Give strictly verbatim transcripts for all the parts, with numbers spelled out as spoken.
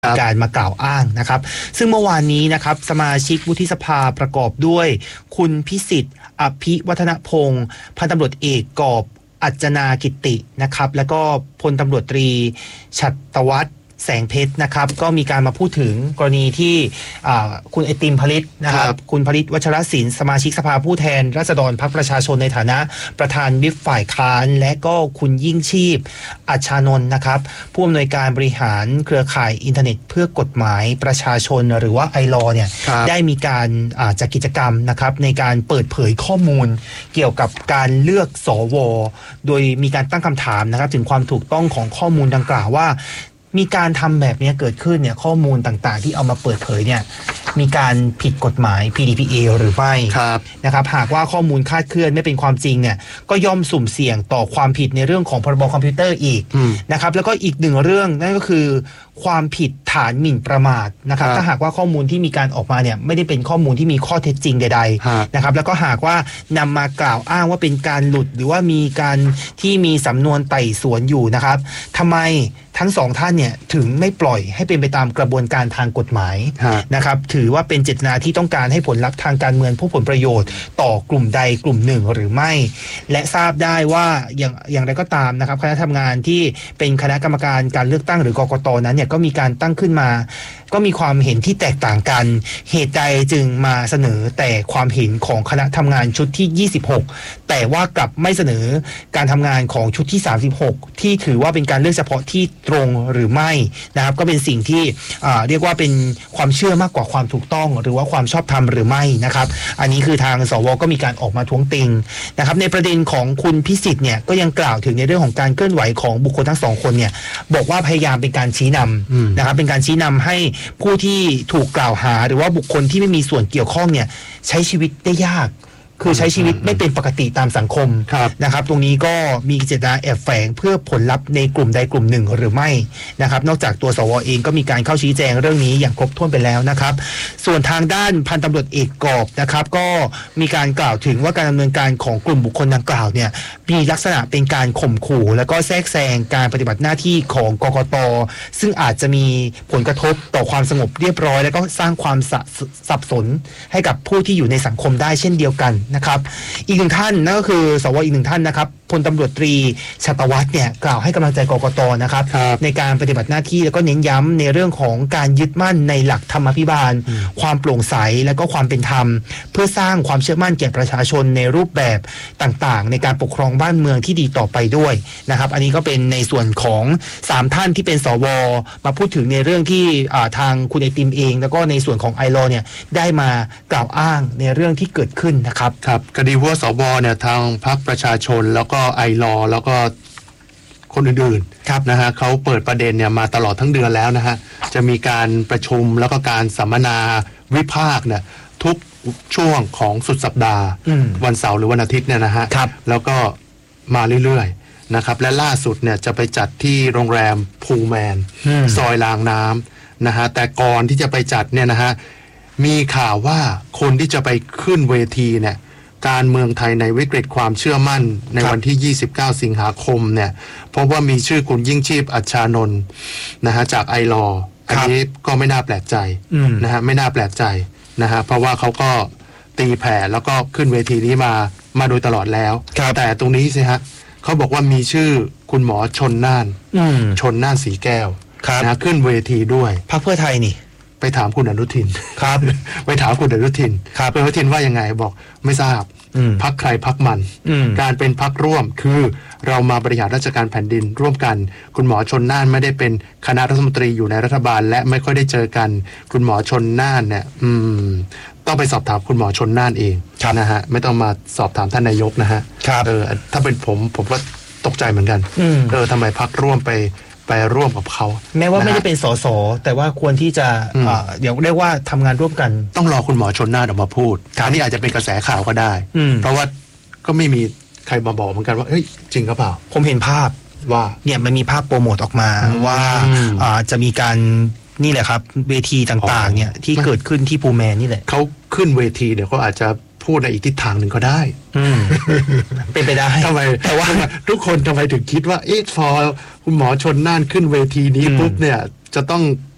การมากล่าวอ้างนะครับซึ่งเมื่อวานนี้นะครับสมาชิกวุฒิสภาประกอบด้วยคุณพิสิทธิ์อภิวัฒนพงศ์พันตำรวจเอกกอบอัจนากิตินะครับแล้วก็พลตำรวจตรีฉัตรวัฒน์แสงเพชรนะครับก็มีการมาพูดถึงกรณีที่คุณไอติมผลิตนะครับคุณผลิตวัชรศิลป์สมาชิกสภาผู้แทนราษฎรพรรคประชาชนในฐานะประธานวิปฝ่ายค้านและก็คุณยิ่งชีพอัชชานนท์นะครับผู้อำนวยการบริหารเครือข่ายอินเทอร์เน็ตเพื่อกฎหมายประชาชนหรือว่าไอลอเนี่ยได้มีการจัดกิจกรรมนะครับในการเปิดเผยข้อมูลเกี่ยวกับการเลือกสวโดยมีการตั้งคำถามนะครับถึงความถูกต้องของข้อมูลดังกล่าวว่ามีการทำแบบนี้เกิดขึ้นเนี่ยข้อมูลต่างๆที่เอามาเปิดเผยเนี่ยมีการผิดกฎหมาย พี ดี พี เอ หรือไม่นะครับหากว่าข้อมูลคลาดเคลื่อนไม่เป็นความจริงเนี่ยก็ย่อมสุ่มเสี่ยงต่อความผิดในเรื่องของพรบคอมพิวเตอร์อีกนะครับแล้วก็อีกหนึ่งเรื่องนั่นก็คือความผิดฐานหมิ่นประมาทนะครับถ้าหากว่าข้อมูลที่มีการออกมาเนี่ยไม่ได้เป็นข้อมูลที่มีข้อเท็จจริงใดๆนะครับแล้วก็หากว่านำมากล่าวอ้างว่าเป็นการหลุดหรือว่ามีการที่มีสำนวนไต่สวนอยู่นะครับทำไมทั้งสองท่านเนี่ยถึงไม่ปล่อยให้เป็นไปตามกระบวนการทางกฎหมายนะครับถือว่าเป็นเจตนาที่ต้องการให้ผลลัพธ์ทางการเมืองผู้ผลประโยชน์ต่อกลุ่มใดกลุ่มหนึ่งหรือไม่และทราบได้ว่าอย่างอย่างไรก็ตามนะครับคณะทำงานที่เป็นคณะกรรมการการเลือกตั้งหรือกกต.นั้นเนี่ยก็มีการตั้งขึ้นมาก็มีความเห็นที่แตกต่างกันเหตุใดจึงมาเสนอแต่ความเห็นของคณะทำงานชุดที่ยี่สิบหกแต่ว่ากลับไม่เสนอการทำงานของชุดที่สามสิบหกที่ถือว่าเป็นการเลือกเฉพาะที่ตรงหรือไม่นะครับก็เป็นสิ่งที่เรียกว่าเป็นความเชื่อมากกว่าความถูกต้องหรือว่าความชอบธรรมหรือไม่นะครับอันนี้คือทางสวก็มีการออกมาท้วงติงนะครับในประเด็นของคุณพิสิทธิ์เนี่ยก็ยังกล่าวถึงในเรื่องของการเคลื่อนไหวของบุคคลทั้งสองคนเนี่ยบอกว่าพยายามเป็นการชี้นำนะครับเป็นการชี้นำให้ผู้ที่ถูกกล่าวหาหรือว่าบุคคลที่ไม่มีส่วนเกี่ยวข้องเนี่ยใช้ชีวิตได้ยากคือใช้ชีวิตไม่เป็นปกติตามสังคมนะครับตรงนี้ก็มีเจตนาแอบแฝงเพื่อผลลัพธ์ในกลุ่มใดกลุ่มหนึ่งหรือไม่นะครับนอกจากตัวสวเองก็มีการเข้าชี้แจงเรื่องนี้อย่างครบถ้วนไปแล้วนะครับส่วนทางด้านพันตำรวจเอกกอบนะครับก็มีการกล่าวถึงว่าการดำเนินการของกลุ่มบุคคลดังกล่าวเนี่ยมีลักษณะเป็นการข่มขู่แล้วก็แทรกแซงการปฏิบัติหน้าที่ของกกต.ซึ่งอาจจะมีผลกระทบต่อความสงบเรียบร้อยและก็สร้างความสับสนให้กับผู้ที่อยู่ในสังคมได้เช่นเดียวกันนะครับอีกหนึ่งท่านนั่นก็คือสวอีกหนึ่งท่านนะครับพลตำรวจตรีฉัตรวัฒน์เนี่ยกล่าวให้กำลังใจกกต.นะครับในการปฏิบัติหน้าที่แล้วก็เน้นย้ำในเรื่องของการยึดมั่นในหลักธรรมาภิบาลความโปร่งใสและก็ความเป็นธรรมเพื่อสร้างความเชื่อมั่นแก่ประชาชนในรูปแบบต่างๆในการปกครองบ้านเมืองที่ดีต่อไปด้วยนะครับอันนี้ก็เป็นในส่วนของสามท่านที่เป็นสวมาพูดถึงในเรื่องที่ทางคุณไอติมเองแล้วก็ในส่วนของไอลอเนี่ยได้มากล่าวอ้างในเรื่องที่เกิดขึ้นนะครับครับคดีว่าสวเนี่ยทางพรรคประชาชนแล้วก็ไอลอแล้วก็คนอื่นๆนะฮะเขาเปิดประเด็นเนี่ยมาตลอดทั้งเดือนแล้วนะฮะจะมีการประชุมแล้วก็การสัมมนาวิพากษ์เนี่ยทุกช่วงของสุดสัปดาห์วันเสาร์หรือวันอาทิตย์เนี่ยนะฮะแล้วก็มาเรื่อยๆนะครับและล่าสุดเนี่ยจะไปจัดที่โรงแรมพูแมนซอยรางน้ำนะฮะแต่ก่อนที่จะไปจัดเนี่ยนะฮะมีข่าวว่าคนที่จะไปขึ้นเวทีเนี่ยการเมืองไทยในวิกฤตความเชื่อมั่นในวันที่ยี่สิบเก้าสิงหาคมเนี่ยเพราะว่ามีชื่อคุณยิ่งชีพอัชชานนท์นะฮะจากไอลออันนี้ก็ไม่น่าแปลกใจนะฮะไม่น่าแปลกใจนะฮะเพราะว่าเขาก็ตีแผ่แล้วก็ขึ้นเวทีนี้มามาโดยตลอดแล้วแต่ตรงนี้สิฮะเขาบอกว่ามีชื่อคุณหมอชนน่านชนน่านสีแก้วนะขึ้นเวทีด้วยพรรคเพื่อไทยนี่ไปถามคุณอนุทินครับไปถามคุณอนุทินคุณอนุทินว่ายังไงบอกไม่ทราบพรรคใครพรรคมันการเป็นพรรคร่วมคือเรามาบริหารราชการแผ่นดินร่วมกันคุณหมอชนน่านไม่ได้เป็นคณะรัฐมนตรีอยู่ในรัฐบาลและไม่ค่อยได้เจอกันคุณหมอชนน่านเนี่ยอืมต้องไปสอบถามคุณหมอชนน่านเองนะฮะไม่ต้องมาสอบถามท่านนายกนะฮะเออถ้าเป็นผมผมก็ตกใจเหมือนกันเออทำไมพรรคร่วมไปไปร่วมกับเขาแม้ว่าไม่ได้เป็นสสแต่ว่าควรที่จะเดี๋ยวเรียกว่าทำงานร่วมกันต้องรอคุณหมอชนน่านออกมาพูดอันนี้อาจจะเป็นกระแสข่าวก็ได้เพราะว่าก็ไม่มีใครมาบอกเหมือนกันว่าเฮ้ยจริงหรือเปล่าผมเห็นภาพว่าเนี่ยมันมีภาพโปรโมทออกมาว่าจะมีการนี่แหละครับเวทีต่างๆเนี่ยที่เกิดขึ้นที่ปูแมนนี่แหละเขาขึ้นเวทีเดี๋ยวเขาอาจจะพูดในอีกทิศทางหนึ่งก็ได้เป็นไปได้ทำไมแต่ว่าทุกคนทำไมถึงคิดว่าเอ๊ะพอคุณหมอชนน่านขึ้นเวทีนี้ปุ๊บเนี่ยจะต้อง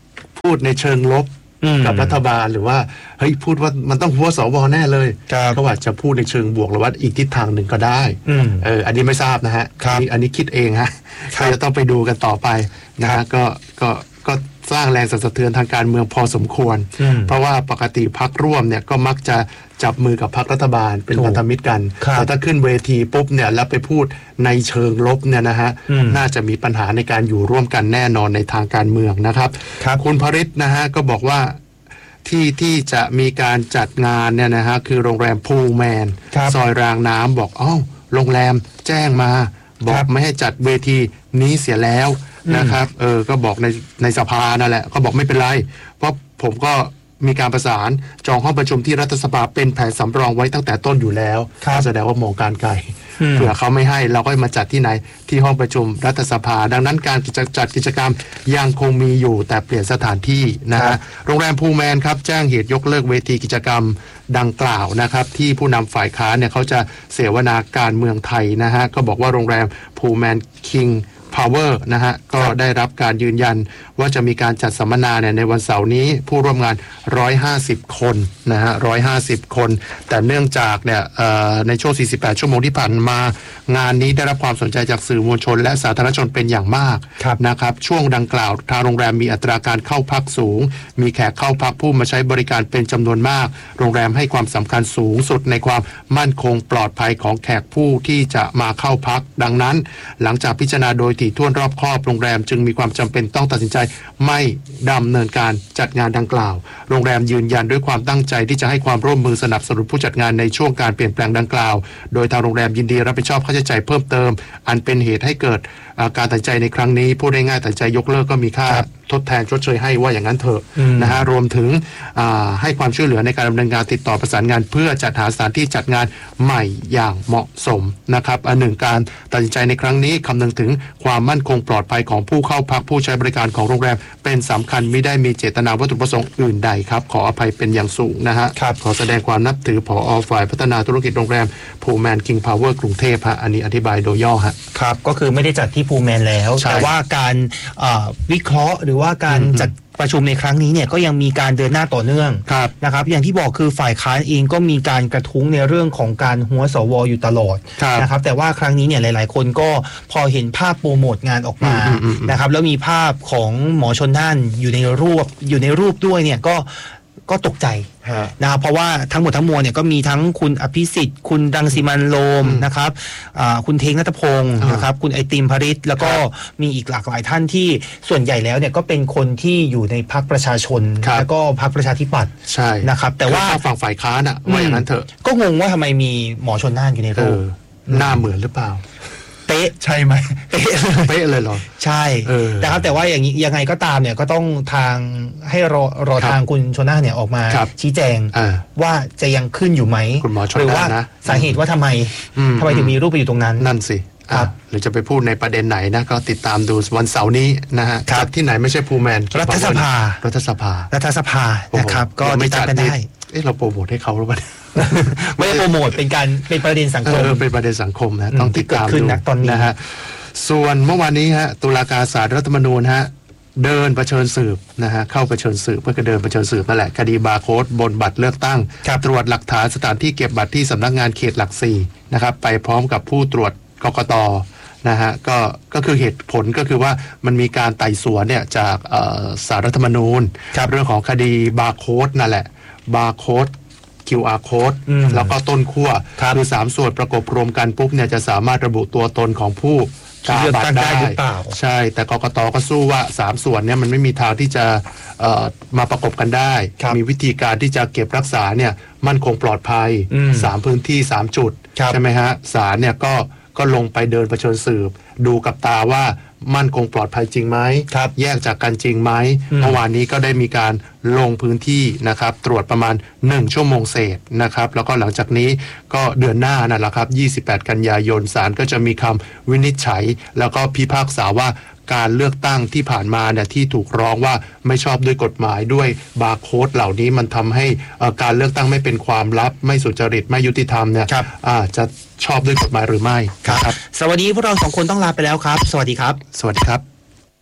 พูดในเชิงลบกับรัฐบาลหรือว่าเฮ้ยพูดว่ามันต้องหัวสวแน่เลยเขาอาจจะพูดในเชิงบวกหรือว่าอีกทิศทางหนึ่งก็ได้เอออันนี้ไม่ทราบนะฮะอันนี้อันนี้คิดเองฮะก็จะต้องไปดูกันต่อไปนะฮะก็ก็ก็สร้างแรงสั่นสะเทือนทางการเมืองพอสมควรเพราะว่าปกติพรรคร่วมเนี่ยก็มักจะจับมือกับพรรครัฐบาลเป็นพันธมิตรกันแต่ถ้าขึ้นเวทีปุ๊บเนี่ยแล้วไปพูดในเชิงลบเนี่ยนะฮะน่าจะมีปัญหาในการอยู่ร่วมกันแน่นอนในทางการเมืองนะครับคุณพริษนะฮะก็บอกว่าที่ที่จะมีการจัดงานเนี่ยนะฮะคือโรงแรมพูลแมนซอยรางน้ำบอกอ้าวโรงแรมแจ้งมาบอกไม่ให้จัดเวทีนี้เสียแล้วนะครับเออก็บอกในในสภานั่นแหละก็บอกไม่เป็นไรเพราะผมก็มีการประสานจองห้องประชุมที่รัฐสภาเป็นแผนสำรองไว้ตั้งแต่ต้นอยู่แล้วแสดงว่ามองการไกลเผื่อเขาไม่ให้เราก็มาจัดที่ไหนที่ห้องประชุมรัฐสภาดังนั้นการจัดกิจกรรมยังคงมีอยู่แต่เปลี่ยนสถานที่นะฮะโรงแรมพูลแมนครับแจ้งเหตุยกเลิกเวทีกิจกรรมดังกล่าวนะครับที่ผู้นำฝ่ายค้านเนี่ยเขาจะเสวนาการเมืองไทยนะฮะก็บอกว่าโรงแรมพูลแมนคิงPower นะฮะก็ได้รับการยืนยันว่าจะมีการจัดสัมมนาเนี่ยในวันเสาร์นี้ผู้ร่วมงานหนึ่งร้อยห้าสิบคนนะฮะหนึ่งร้อยห้าสิบคนแต่เนื่องจากเนี่ยในช่วงสี่สิบแปดชั่วโมงที่ผ่านมางานนี้ได้รับความสนใจจากสื่อมวลชนและสาธารณชนเป็นอย่างมากนะครับช่วงดังกล่าวทางโรงแรมมีอัตราการเข้าพักสูงมีแขกเข้าพักผู้มาใช้บริการเป็นจำนวนมากโรงแรมให้ความสำคัญสูงสุดในความมั่นคงปลอดภัยของแขกผู้ที่จะมาเข้าพักดังนั้นหลังจากพิจารณาโดยถี่ถ้วนรอบครอบโรงแรมจึงมีความจำเป็นต้องตัดสินใจไม่ดำเนินการจัดงานดังกล่าวโรงแรมยืนยันด้วยความตั้งใจที่จะให้ความร่วมมือสนับสนุนผู้จัดงานในช่วงการเปลี่ยนแปลงดังกล่าวโดยทางโรงแรมยินดีรับผิดชอบค่าใช้จ่ายเพิ่มเติมอันเป็นเหตุให้เกิดการตัดสินใจในครั้งนี้พูดได้ง่ายตัดสินใจยกเลิกก็มีค่าทดแทนชดเชยให้ว่าอย่างนั้นเถอะนะฮะรวมถึงให้ความช่วยเหลือในการดำเนินงานติดต่อประสานงานเพื่อจัดหาสถานที่จัดงานใหม่อย่างเหมาะสมนะครับอันหนึ่งการตัดสินใจในครั้งนี้คำนึงถึงความมั่นคงปลอดภัยของผู้เข้าพักผู้ใช้บริการของโรงแรมเป็นสำคัญไม่ได้มีเจตนาวัตถุประสงค์อื่นใดครับขออภัยเป็นอย่างสูงนะฮะขอแสดงความนับถือผอ.ฝ่ายพัฒนาธุรกิจโรงแรมพูลแมนคิงพาวเวอร์กรุงเทพฮะอันนี้อธิบายโดยย่อฮะครับก็คือไม่ได้จัดที่พูลแมนแล้วแต่ว่าการวิเคราะห์หรือว่าการจัดประชุมในครั้งนี้เนี่ยก็ยังมีการเดินหน้าต่อเนื่องนะครับอย่างที่บอกคือฝ่ายค้านเองก็มีการกระทุ้งในเรื่องของการหัวสวอยู่ตลอดนะครับแต่ว่าครั้งนี้เนี่ยหลายๆคนก็พอเห็นภาพโปรโมทงานออกมานะครับแล้วมีภาพของหมอชนน่านอยู่ในรูปอยู่ในรูปด้วยเนี่ยก็ก็ตกใจนะครับเพราะว่าทั้งหมดทั้งมวลเนี่ยก็มีทั้งคุณอภิสิทธิ์คุณรังสิมันต์โรมนะครับคุณเทงณัฐพงศ์นะครับคุณไอติมพริษแล้วก็มีอีกหลากหลายท่านที่ส่วนใหญ่แล้วเนี่ยก็เป็นคนที่อยู่ในพรรคประชาชนแล้วก็พรรคประชาธิปัตย์ใช่นะครับแต่ว่าฝั่งฝ่ายค้านอ่ะว่าอย่างนั้นเถอะก็งงว่าทำไมมีหมอชนน่านอยู่ในรูปหน้าเหมือนหรือเปล่าเป๊ะใช่ไหมเป๊ะเป๊ะเลยเหรอใช่นะครับแต่ว่าอย่างนี้ยังไงก็ตามเนี่ยก็ต้องทางให้รอรอทางคุณชนน่านเนี่ยออกมาชี้แจงว่าจะยังขึ้นอยู่ไหมหรือว่าสาเหตุว่าทำไมทำไมถึงมีรูปไปอยู่ตรงนั้นนั่นสิหรือจะไปพูดในประเด็นไหนนะก็ติดตามดูวันเสาร์นี้นะฮะจัดที่ไหนไม่ใช่พูลแมนรัฐสภารัฐสภารัฐสภานะครับก็ติดตามกันได้เอ๊ะเราโปรโมทให้เขาหรือเปล่าไม่ได้โปรโมทเป็นการเป็นประเด็นสังคมเออเป็นประเด็นสังคมนะต้องติดตามดูนะฮะส่วนเมื่อวานนี้ฮะตุลาการศาลรัฐธรรมนูญฮะเดินเผชิญสืบนะฮะเข้าเผชิญสืบเพื่อเดินเผชิญสืบนั่นแหละคดีบาร์โค้ดบนบัตรเลือกตั้งตรวจหลักฐานสถานที่เก็บบัตรที่สำนักงานเขตหลักสี่นะครับไปพร้อมกับผู้ตรวจกกต.นะฮะก็ก็คือเหตุผลก็คือว่ามันมีการไต่สวนเนี่ยจากศาลรัฐธรรมนูญเรื่องของคดีบาร์โค้ดนั่นแหละบาร์โค้ดคิว อาร์ Code แล้วก็ต้นขั้วคือสามส่วนประกบรวมกันปุ๊บเนี่ยจะสามารถระบุตัวตนของผู้กาบัตรได้ใช่แต่กกต.ก็สู้ว่าสามส่วนเนี่ยมันไม่มีทางที่จะมาประกบกันได้มีวิธีการที่จะเก็บรักษาเนี่ยมั่นคงปลอดภัยสามพื้นที่สามจุดใช่ไหมฮะศาลเนี่ยก็ก็ลงไปเดินเผชิญสืบดูกับตาว่ามั่นคงปลอดภัยจริงไหมแยกจากกันจริงไหมเมื่อวานนี้ก็ได้มีการลงพื้นที่นะครับตรวจประมาณหนึ่งชั่วโมงเศษนะครับแล้วก็หลังจากนี้ก็เดือนหน้านั่นแหละครับยี่สิบแปดกันยายนศาลก็จะมีคำวินิจฉัยแล้วก็พิพากษาว่าการเลือกตั้งที่ผ่านมาเนี่ยที่ถูกร้องว่าไม่ชอบด้วยกฎหมายด้วยบาร์โค้ดเหล่านี้มันทำให้การเลือกตั้งไม่เป็นความลับไม่สุจริตไม่ยุติธรรมเนี่ยจะชอบด้วยกฎหมายหรือไม่ครับสวัสดีพวกเราสองคนต้องลาไปแล้วครับสวัสดีครับสวัสดีครับ